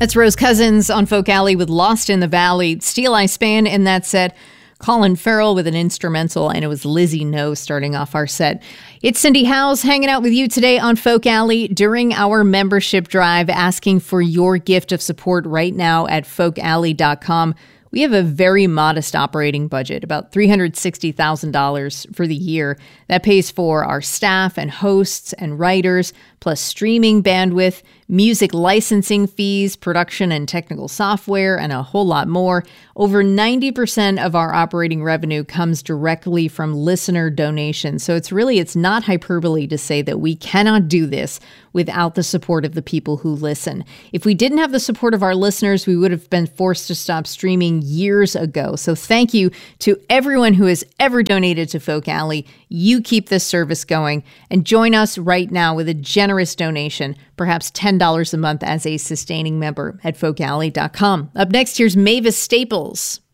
That's Rose Cousins on Folk Alley with Lost in the Valley. Steel Eye Span in that set. Colin Farrell with an instrumental, and it was Lizzie No starting off our set. It's Cindy Howes hanging out with you today on Folk Alley during our membership drive, asking for your gift of support right now at folkalley.com. We have a very modest operating budget, about $360,000 for the year. That pays for our staff and hosts and writers, plus streaming bandwidth, music licensing fees, production and technical software, and a whole lot more. Over 90% of our operating revenue comes directly from listener donations. So it's not hyperbole to say that we cannot do this without the support of the people who listen. If we didn't have the support of our listeners, we would have been forced to stop streaming years ago. So thank you to everyone who has ever donated to Folk Alley. You keep this service going, and join us right now with a generous donation, perhaps $10 a month as a sustaining member at folkalley.com. Up next, here's Mavis Staples.